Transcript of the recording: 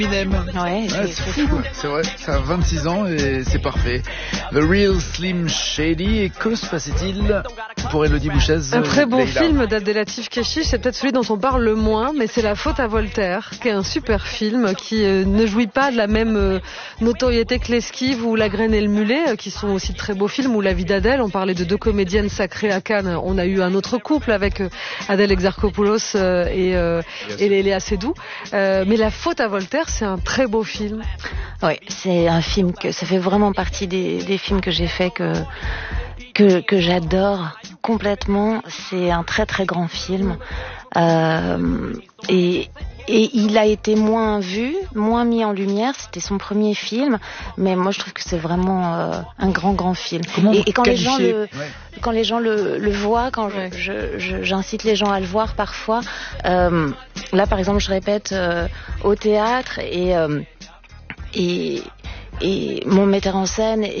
Eminem. Ouais, C'est fou, c'est vrai, ça a 26 ans et c'est parfait. The Real Slim Shady, et que se passait-il pour Élodie Bouchez? Un très bon film d'Abdelatif Kechiche, c'est peut-être celui dont on parle le moins, mais c'est La Faute à Voltaire, qui est un super film qui ne jouit pas de la même notoriété que L'Esquive ou La Graine et le Mulet, qui sont aussi de très beaux films, ou La Vie d'Adèle. On parlait de deux comédiennes sacrées à Cannes. On a eu un autre couple avec Adèle Exarchopoulos et Léa Seydoux. Mais La Faute à Voltaire, c'est un très beau film. Oui, c'est un film que ça fait vraiment partie des films que j'ai fait que j'adore complètement. C'est un très très grand film et il a été moins vu, moins mis en lumière. C'était son premier film, mais moi je trouve que c'est vraiment un grand film. Et quand les gens le voient, quand j'incite les gens à le voir parfois, là par exemple je répète au théâtre et mon metteur en scène